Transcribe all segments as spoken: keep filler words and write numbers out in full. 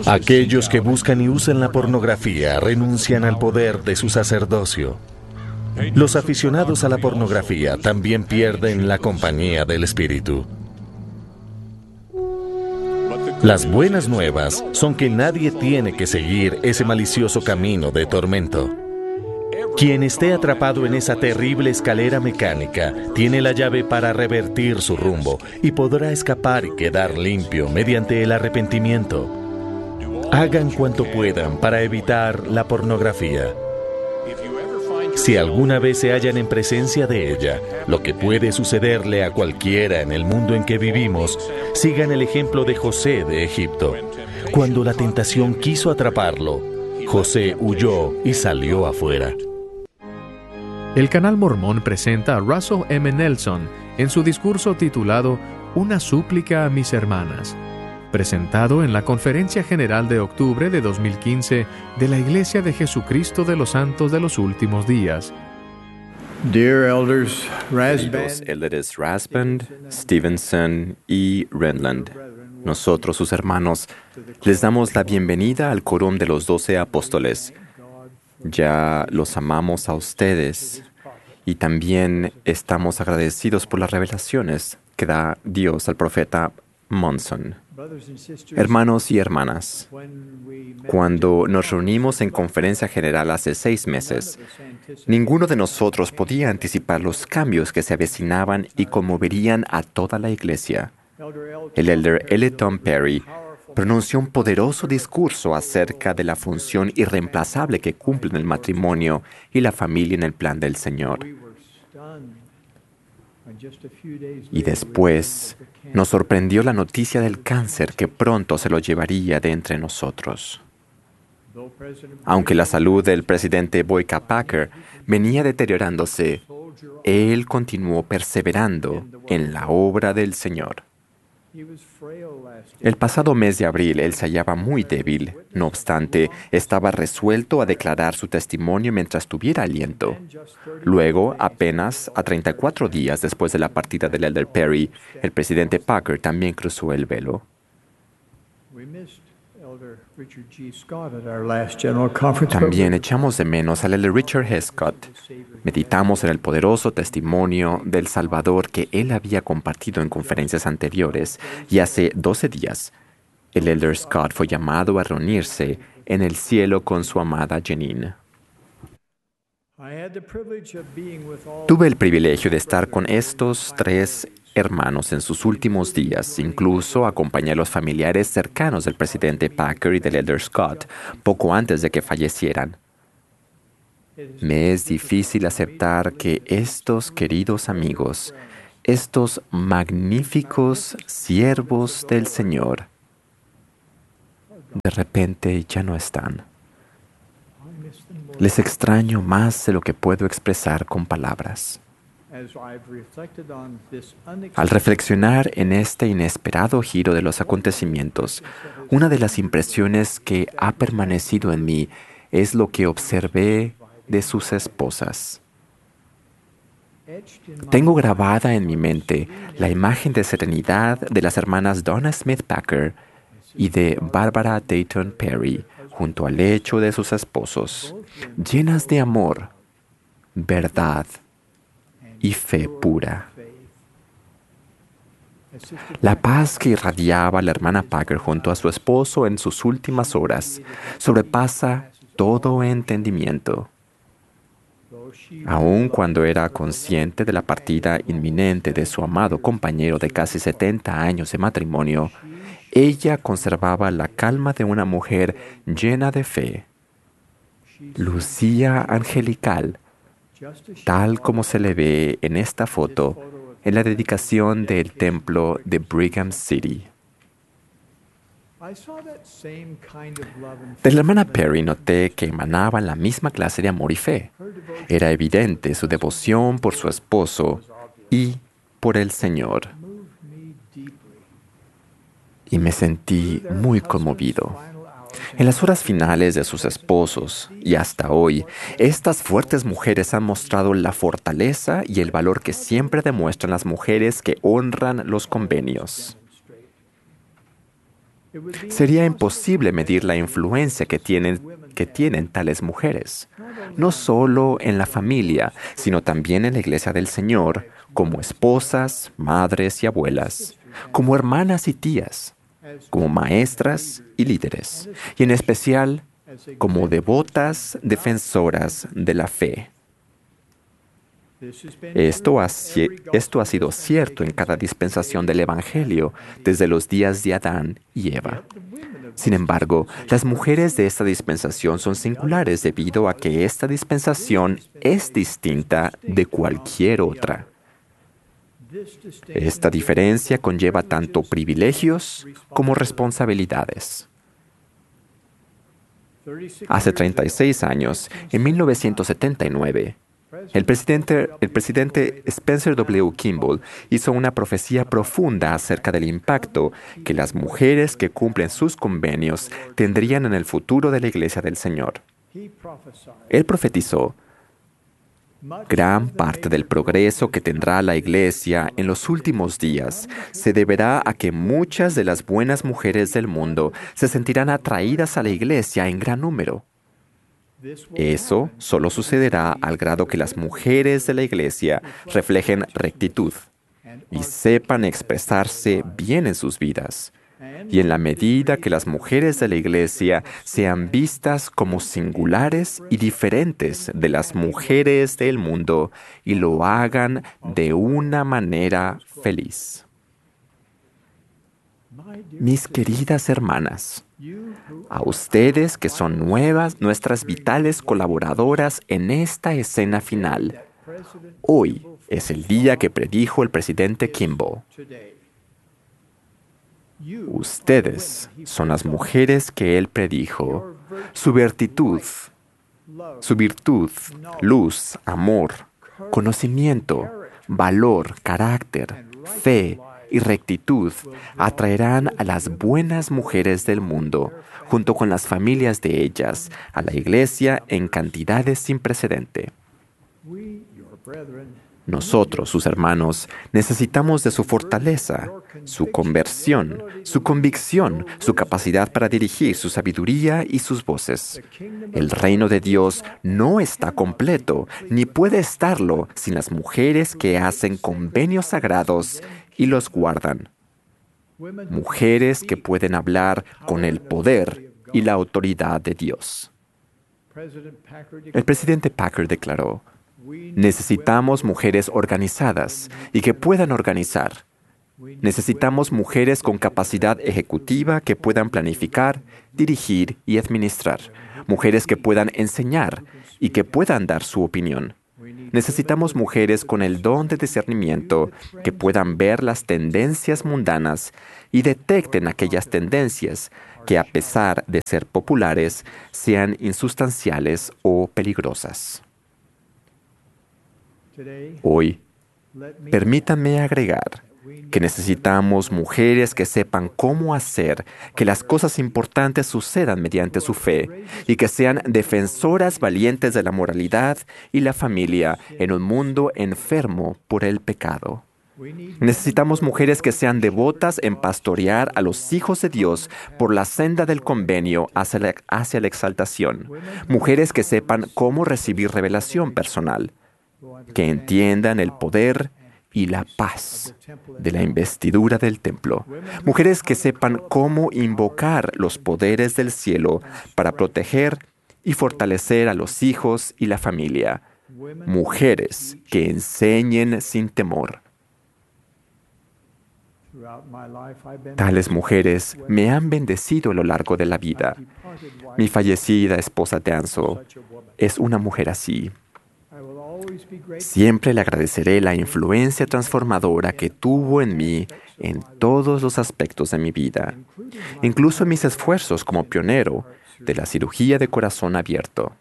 Aquellos que buscan y usan la pornografía renuncian al poder de su sacerdocio. Los aficionados a la pornografía también pierden la compañía del Espíritu. Las buenas nuevas son que nadie tiene que seguir ese malicioso camino de tormento. Quien esté atrapado en esa terrible escalera mecánica tiene la llave para revertir su rumbo y podrá escapar y quedar limpio mediante el arrepentimiento. Hagan cuanto puedan para evitar la pornografía. Si alguna vez se hallan en presencia de ella, lo que puede sucederle a cualquiera en el mundo en que vivimos, sigan el ejemplo de José de Egipto. Cuando la tentación quiso atraparlo, José huyó y salió afuera. El Canal Mormón presenta a Russell M. Nelson en su discurso titulado Una súplica a mis hermanas, presentado en la Conferencia General de octubre de dos mil quince de la Iglesia de Jesucristo de los Santos de los Últimos Días. Dear elders, Queridos líderes Rasband, Stevenson y Renland, nosotros, sus hermanos, les damos la bienvenida al quórum de los doce apóstoles. Ya los amamos a ustedes y también estamos agradecidos por las revelaciones que da Dios al profeta Monson. Hermanos y hermanas, cuando nos reunimos en conferencia general hace seis meses, ninguno de nosotros podía anticipar los cambios que se avecinaban y conmoverían a toda la iglesia. El elder L. Tom Perry pronunció un poderoso discurso acerca de la función irreemplazable que cumplen el matrimonio y la familia en el plan del Señor. Y después nos sorprendió la noticia del cáncer que pronto se lo llevaría de entre nosotros. Aunque la salud del presidente Boyka Packer venía deteriorándose, él continuó perseverando en la obra del Señor. El pasado mes de abril él se hallaba muy débil. No obstante, estaba resuelto a declarar su testimonio mientras tuviera aliento. Luego, apenas a treinta y cuatro días después de la partida del elder Perry, el presidente Packer también cruzó el velo. También echamos de menos al elder Richard G. Scott. Meditamos en el poderoso testimonio del Salvador que él había compartido en conferencias anteriores, y hace doce días, el elder Scott fue llamado a reunirse en el cielo con su amada Janine. Tuve el privilegio de estar con estos tres hermanos en sus últimos días. Incluso acompañé a los familiares cercanos del presidente Packer y del elder Scott poco antes de que fallecieran. Me es difícil aceptar que estos queridos amigos, estos magníficos siervos del Señor, de repente ya no están. Les extraño más de lo que puedo expresar con palabras. Al reflexionar en este inesperado giro de los acontecimientos, una de las impresiones que ha permanecido en mí es lo que observé de sus esposas. Tengo grabada en mi mente la imagen de serenidad de las hermanas Donna Smith Packer y de Barbara Dayton Perry junto al lecho de sus esposos, llenas de amor, verdad y fe pura. La paz que irradiaba la hermana Packer junto a su esposo en sus últimas horas sobrepasa todo entendimiento. Aun cuando era consciente de la partida inminente de su amado compañero de casi setenta años de matrimonio, ella conservaba la calma de una mujer llena de fe. Lucía angelical, tal como se le ve en esta foto en la dedicación del templo de Brigham City. De la hermana Perry noté que emanaba la misma clase de amor y fe. Era evidente su devoción por su esposo y por el Señor. Y me sentí muy conmovido. En las horas finales de sus esposos y hasta hoy, estas fuertes mujeres han mostrado la fortaleza y el valor que siempre demuestran las mujeres que honran los convenios. Sería imposible medir la influencia que tienen, que tienen tales mujeres, no solo en la familia, sino también en la Iglesia del Señor, como esposas, madres y abuelas, como hermanas y tías, como maestras y líderes, y en especial como devotas defensoras de la fe. Esto ha, esto ha sido cierto en cada dispensación del Evangelio desde los días de Adán y Eva. Sin embargo, las mujeres de esta dispensación son singulares debido a que esta dispensación es distinta de cualquier otra. Esta diferencia conlleva tanto privilegios como responsabilidades. Hace treinta y seis años, en mil novecientos setenta y nueve, el presidente, el presidente Spencer W. Kimball hizo una profecía profunda acerca del impacto que las mujeres que cumplen sus convenios tendrían en el futuro de la Iglesia del Señor. Él profetizó: gran parte del progreso que tendrá la Iglesia en los últimos días se deberá a que muchas de las buenas mujeres del mundo se sentirán atraídas a la Iglesia en gran número. Eso solo sucederá al grado que las mujeres de la Iglesia reflejen rectitud y sepan expresarse bien en sus vidas, y en la medida que las mujeres de la Iglesia sean vistas como singulares y diferentes de las mujeres del mundo y lo hagan de una manera feliz. Mis queridas hermanas, a ustedes que son nuevas, nuestras vitales colaboradoras en esta escena final, hoy es el día que predijo el presidente Kimball. Ustedes son las mujeres que él predijo. Su virtud, su virtud, luz, amor, conocimiento, valor, carácter, fe y rectitud atraerán a las buenas mujeres del mundo, junto con las familias de ellas, a la Iglesia en cantidades sin precedente. Nosotros, sus hermanos, necesitamos de su fortaleza, su conversión, su convicción, su capacidad para dirigir, su sabiduría y sus voces. El reino de Dios no está completo, ni puede estarlo sin las mujeres que hacen convenios sagrados y los guardan. Mujeres que pueden hablar con el poder y la autoridad de Dios. El presidente Packard declaró: necesitamos mujeres organizadas y que puedan organizar. Necesitamos mujeres con capacidad ejecutiva que puedan planificar, dirigir y administrar. Mujeres que puedan enseñar y que puedan dar su opinión. Necesitamos mujeres con el don de discernimiento que puedan ver las tendencias mundanas y detecten aquellas tendencias que, a pesar de ser populares, sean insustanciales o peligrosas. Hoy, permítanme agregar que necesitamos mujeres que sepan cómo hacer que las cosas importantes sucedan mediante su fe y que sean defensoras valientes de la moralidad y la familia en un mundo enfermo por el pecado. Necesitamos mujeres que sean devotas en pastorear a los hijos de Dios por la senda del convenio hacia la, hacia la exaltación. Mujeres que sepan cómo recibir revelación personal, que entiendan el poder y la paz de la investidura del templo. Mujeres que sepan cómo invocar los poderes del cielo para proteger y fortalecer a los hijos y la familia. Mujeres que enseñen sin temor. Tales mujeres me han bendecido a lo largo de la vida. Mi fallecida esposa Danzo es una mujer así. Siempre le agradeceré la influencia transformadora que tuvo en mí en todos los aspectos de mi vida, incluso en mis esfuerzos como pionero de la cirugía de corazón abierto.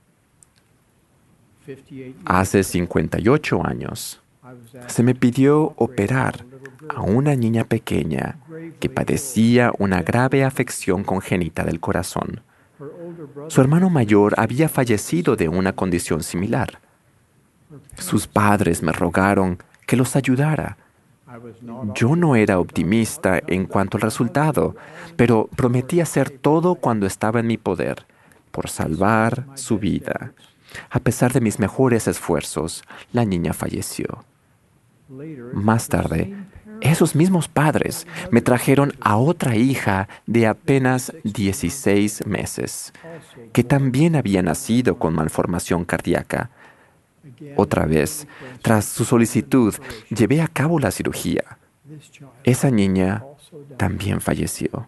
Hace cincuenta y ocho años, se me pidió operar a una niña pequeña que padecía una grave afección congénita del corazón. Su hermano mayor había fallecido de una condición similar. Sus padres me rogaron que los ayudara. Yo no era optimista en cuanto al resultado, pero prometí hacer todo cuando estaba en mi poder por salvar su vida. A pesar de mis mejores esfuerzos, la niña falleció. Más tarde, esos mismos padres me trajeron a otra hija de apenas dieciséis meses, que también había nacido con malformación cardíaca. Otra vez, tras su solicitud, llevé a cabo la cirugía. Esa niña también falleció.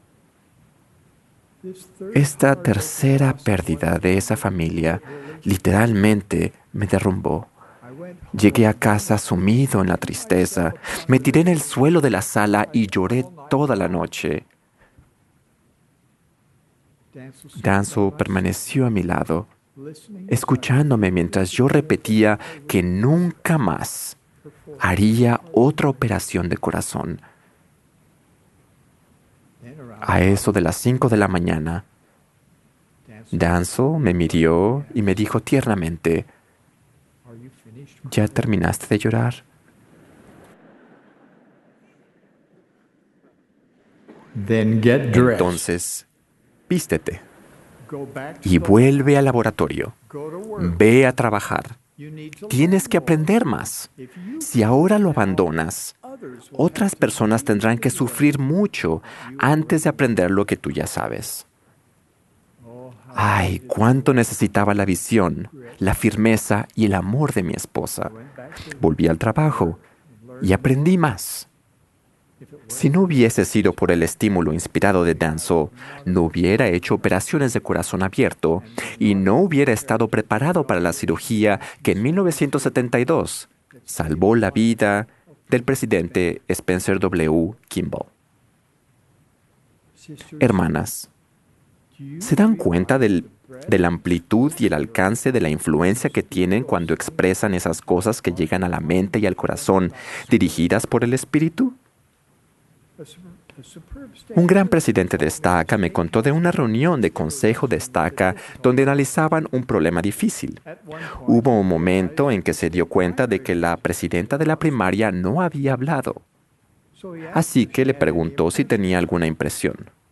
Esta tercera pérdida de esa familia literalmente me derrumbó. Llegué a casa sumido en la tristeza, me tiré en el suelo de la sala y lloré toda la noche. Danzo permaneció a mi lado, escuchándome mientras yo repetía que nunca más haría otra operación de corazón. A eso de las cinco de la mañana, Danzo me miró y me dijo tiernamente: ¿ya terminaste de llorar? Then get dressed. Entonces, vístete y vuelve al laboratorio. Ve a trabajar. Tienes que aprender más. Si ahora lo abandonas, otras personas tendrán que sufrir mucho antes de aprender lo que tú ya sabes. Ay, cuánto necesitaba la visión, la firmeza y el amor de mi esposa. Volví al trabajo y aprendí más. Si no hubiese sido por el estímulo inspirado de Danzo, no hubiera hecho operaciones de corazón abierto y no hubiera estado preparado para la cirugía que en mil novecientos setenta y dos salvó la vida del presidente Spencer W. Kimball. Hermanas, ¿se dan cuenta del, de la amplitud y el alcance de la influencia que tienen cuando expresan esas cosas que llegan a la mente y al corazón dirigidas por el Espíritu? Un gran presidente de estaca me contó de una reunión de consejo de estaca donde analizaban un problema difícil. Hubo un momento en que se dio cuenta de que la presidenta de la primaria no había hablado. Así que le preguntó si tenía alguna impresión.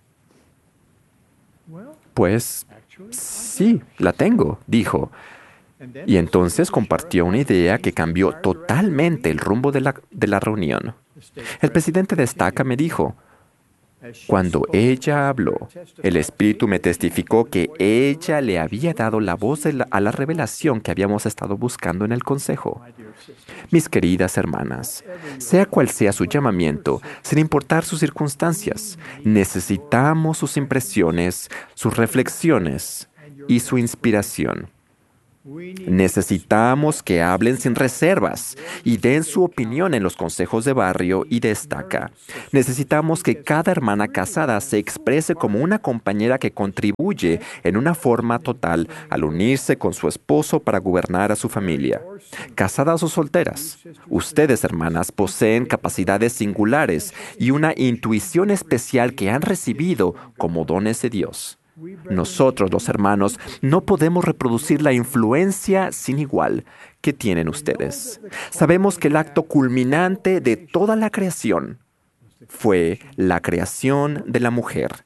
Pues, sí, la tengo, dijo. Y entonces compartió una idea que cambió totalmente el rumbo de la, de la reunión. El presidente de estaca me dijo: cuando ella habló, el Espíritu me testificó que ella le había dado la voz de la, a la revelación que habíamos estado buscando en el consejo. Mis queridas hermanas, sea cual sea su llamamiento, sin importar sus circunstancias, necesitamos sus impresiones, sus reflexiones y su inspiración. Necesitamos que hablen sin reservas y den su opinión en los consejos de barrio y de estaca. Necesitamos que cada hermana casada se exprese como una compañera que contribuye en una forma total al unirse con su esposo para gobernar a su familia. Casadas o solteras, ustedes, hermanas, poseen capacidades singulares y una intuición especial que han recibido como dones de Dios. Nosotros, los hermanos, no podemos reproducir la influencia sin igual que tienen ustedes. Sabemos que el acto culminante de toda la creación fue la creación de la mujer.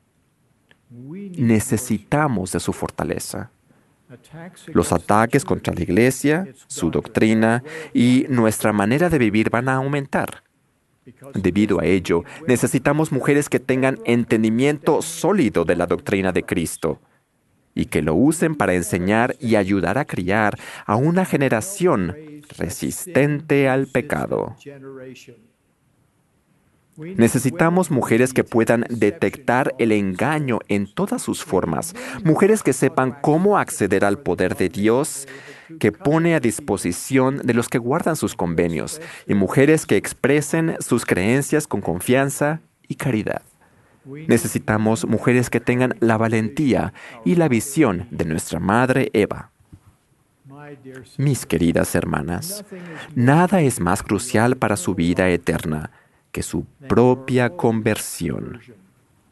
Necesitamos de su fortaleza. Los ataques contra la Iglesia, su doctrina y nuestra manera de vivir van a aumentar. Debido a ello, necesitamos mujeres que tengan entendimiento sólido de la doctrina de Cristo y que lo usen para enseñar y ayudar a criar a una generación resistente al pecado. Necesitamos mujeres que puedan detectar el engaño en todas sus formas, mujeres que sepan cómo acceder al poder de Dios que pone a disposición de los que guardan sus convenios, y mujeres que expresen sus creencias con confianza y caridad. Necesitamos mujeres que tengan la valentía y la visión de nuestra madre Eva. Mis queridas hermanas, nada es más crucial para su vida eterna que su propia conversión.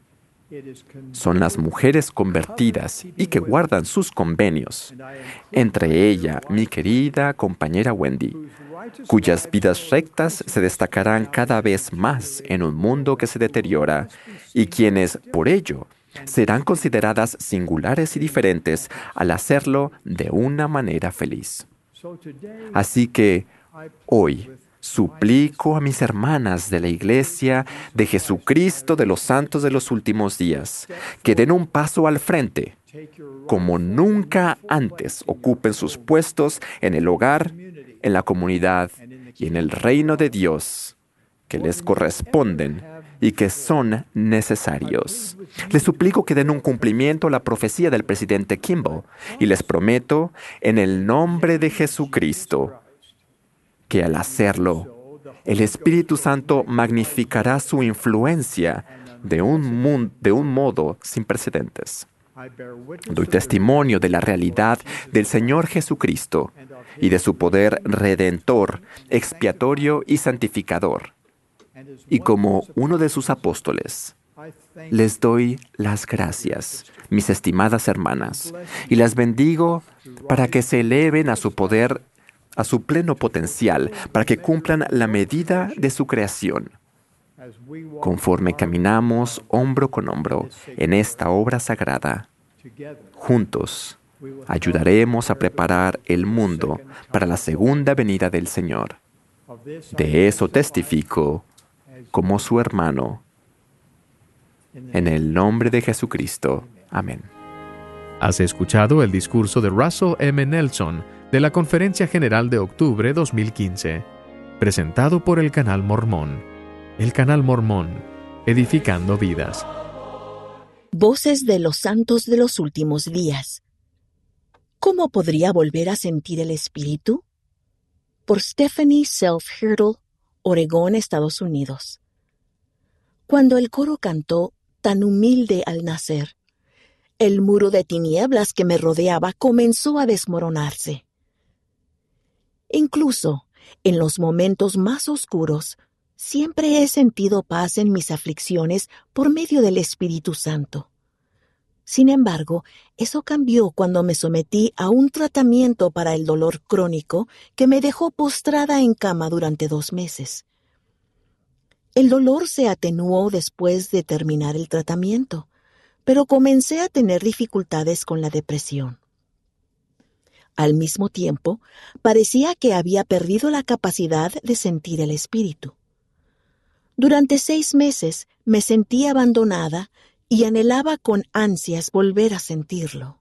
Son las mujeres convertidas y que guardan sus convenios. Entre ella, mi querida compañera Wendy, cuyas vidas rectas se destacarán cada vez más en un mundo que se deteriora y quienes, por ello, serán consideradas singulares y diferentes al hacerlo de una manera feliz. Así que, hoy, suplico a mis hermanas de la Iglesia de Jesucristo de los Santos de los Últimos Días que den un paso al frente, como nunca antes ocupen sus puestos en el hogar, en la comunidad y en el reino de Dios, que les corresponden y que son necesarios. Les suplico que den un cumplimiento a la profecía del presidente Kimball y les prometo, en el nombre de Jesucristo, que al hacerlo, el Espíritu Santo magnificará su influencia de un, mun- de un modo sin precedentes. Doy testimonio de la realidad del Señor Jesucristo y de su poder redentor, expiatorio y santificador. Y como uno de sus apóstoles, les doy las gracias, mis estimadas hermanas, y las bendigo para que se eleven a su poder, a su pleno potencial, para que cumplan la medida de su creación. Conforme caminamos hombro con hombro en esta obra sagrada, juntos ayudaremos a preparar el mundo para la segunda venida del Señor. De eso testifico como su hermano. En el nombre de Jesucristo. Amén. Has escuchado el discurso de Russell M. Nelson de la Conferencia General de Octubre dos mil quince, presentado por el Canal Mormón. El Canal Mormón, edificando vidas. Voces de los santos de los últimos días. ¿Cómo podría volver a sentir el Espíritu? Por Stephanie Self-Hurdle, Oregón, Estados Unidos. Cuando el coro cantó Tan humilde al nacer, el muro de tinieblas que me rodeaba comenzó a desmoronarse. Incluso en los momentos más oscuros, siempre he sentido paz en mis aflicciones por medio del Espíritu Santo. Sin embargo, eso cambió cuando me sometí a un tratamiento para el dolor crónico que me dejó postrada en cama durante dos meses. El dolor se atenuó después de terminar el tratamiento, pero comencé a tener dificultades con la depresión. Al mismo tiempo, parecía que había perdido la capacidad de sentir el Espíritu. Durante seis meses me sentí abandonada y anhelaba con ansias volver a sentirlo.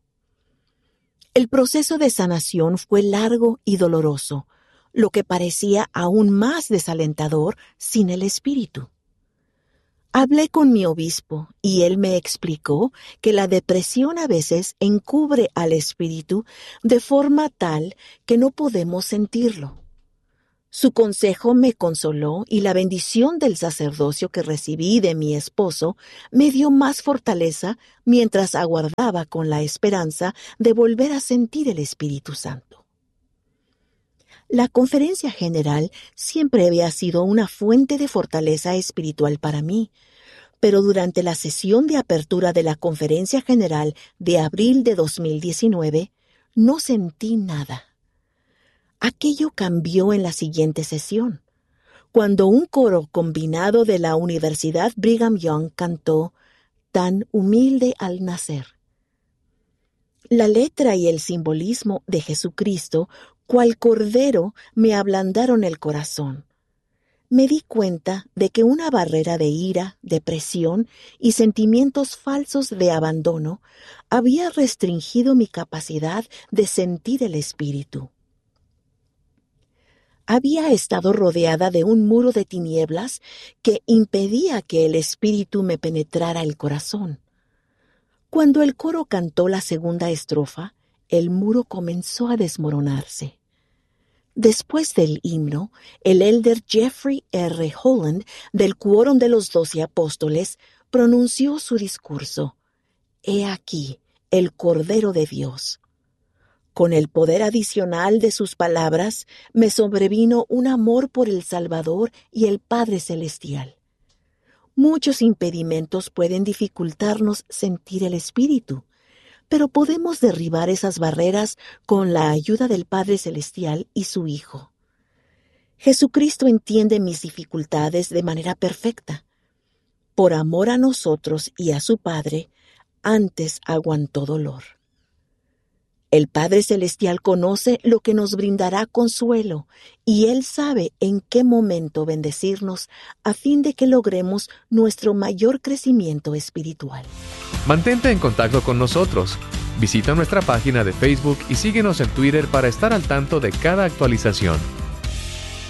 El proceso de sanación fue largo y doloroso, lo que parecía aún más desalentador sin el Espíritu. Hablé con mi obispo y él me explicó que la depresión a veces encubre al Espíritu de forma tal que no podemos sentirlo. Su consejo me consoló y la bendición del sacerdocio que recibí de mi esposo me dio más fortaleza mientras aguardaba con la esperanza de volver a sentir el Espíritu Santo. La conferencia general siempre había sido una fuente de fortaleza espiritual para mí, pero durante la sesión de apertura de la conferencia general de abril de dos mil diecinueve, no sentí nada. Aquello cambió en la siguiente sesión, cuando un coro combinado de la Universidad Brigham Young cantó Tan humilde al nacer. La letra y el simbolismo de Jesucristo, cual cordero, me ablandaron el corazón. Me di cuenta de que una barrera de ira, depresión y sentimientos falsos de abandono había restringido mi capacidad de sentir el Espíritu. Había estado rodeada de un muro de tinieblas que impedía que el Espíritu me penetrara el corazón. Cuando el coro cantó la segunda estrofa, el muro comenzó a desmoronarse. Después del himno, el elder Jeffrey R. Holland, del Quórum de los Doce Apóstoles, pronunció su discurso. He aquí, el Cordero de Dios. Con el poder adicional de sus palabras, me sobrevino un amor por el Salvador y el Padre Celestial. Muchos impedimentos pueden dificultarnos sentir el Espíritu, pero podemos derribar esas barreras con la ayuda del Padre Celestial y su Hijo. Jesucristo entiende mis dificultades de manera perfecta. Por amor a nosotros y a su Padre, antes aguantó dolor. El Padre Celestial conoce lo que nos brindará consuelo y Él sabe en qué momento bendecirnos a fin de que logremos nuestro mayor crecimiento espiritual. Mantente en contacto con nosotros. Visita nuestra página de Facebook y síguenos en Twitter para estar al tanto de cada actualización.